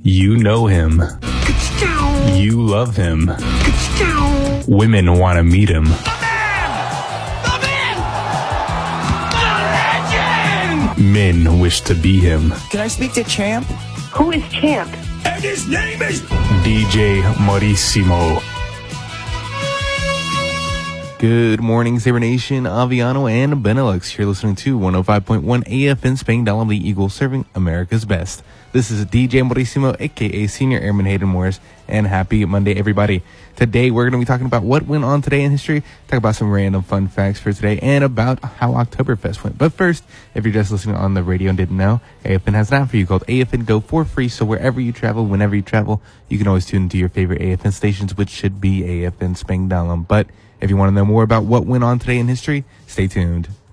You know him. You love him. Women want to meet him. Men wish to be him. Can I speak to Champ? Who is Champ? And his name is DJ Maurissimo. Good morning, Sabre Nation, Aviano, and Benelux. You're listening to 105.1 AFN Spain Down the Eagle, serving America's best. This is DJ Maurissimo, a.k.a. Senior Airman Hayden Morris, and happy Monday, everybody. Today, we're going to be talking about what went on today in history, talk about some random fun facts for today, and about how Oktoberfest went. But first, if you're just listening on the radio and didn't know, AFN has an app for you called AFN Go for free, so wherever you travel, whenever you travel, you can always tune into your favorite AFN stations, which should be AFN Spain Down. But if you want to know more about what went on today in history, stay tuned.